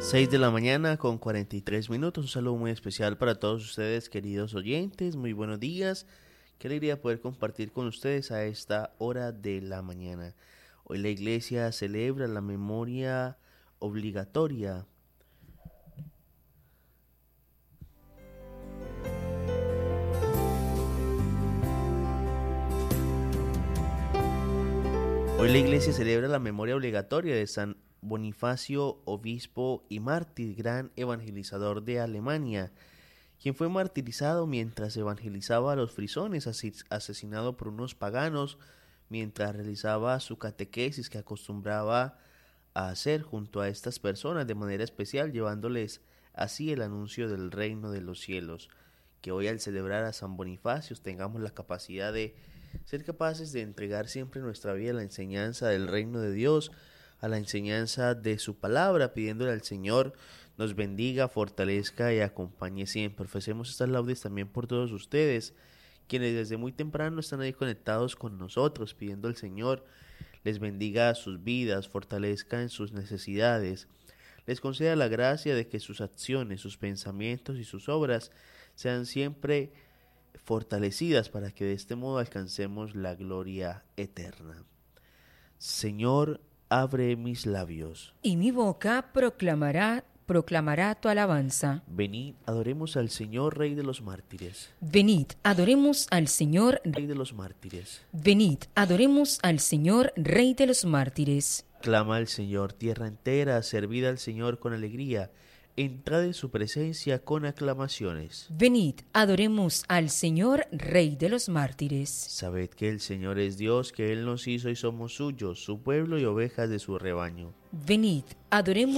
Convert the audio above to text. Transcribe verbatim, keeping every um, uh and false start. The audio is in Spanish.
seis de la mañana con cuarenta y tres minutos. Un saludo muy especial para todos ustedes, queridos oyentes. Muy buenos días. Qué alegría poder compartir con ustedes a esta hora de la mañana. Hoy la iglesia celebra la memoria obligatoria Hoy la iglesia celebra la memoria obligatoria de San Bonifacio, obispo y mártir, gran evangelizador de Alemania, quien fue martirizado mientras evangelizaba a los frisones, asesinado por unos paganos mientras realizaba su catequesis que acostumbraba a hacer junto a estas personas de manera especial, llevándoles así el anuncio del reino de los cielos. Que hoy, al celebrar a San Bonifacio, tengamos la capacidad de ser capaces de entregar siempre nuestra vida a la enseñanza del reino de Dios, a la enseñanza de su palabra, pidiéndole al Señor nos bendiga, fortalezca y acompañe siempre. Ofrecemos estas laudes también por todos ustedes, quienes desde muy temprano están ahí conectados con nosotros, pidiendo al Señor les bendiga sus vidas, fortalezca en sus necesidades, les conceda la gracia de que sus acciones, sus pensamientos y sus obras sean siempre fortalecidas para que de este modo alcancemos la gloria eterna. Señor, abre mis labios, y mi boca proclamará, proclamará tu alabanza. Venid, adoremos al Señor, Rey de los mártires. Venid, adoremos al Señor, Rey de los mártires. Venid, adoremos al Señor, Rey de los mártires. Clama al Señor, tierra entera, servid al Señor con alegría. Entrad en su presencia con aclamaciones. Venid, adoremos al Señor, Rey de los mártires. Sabed que el Señor es Dios, que Él nos hizo y somos suyos, su pueblo y ovejas de su rebaño. Venid, adoremos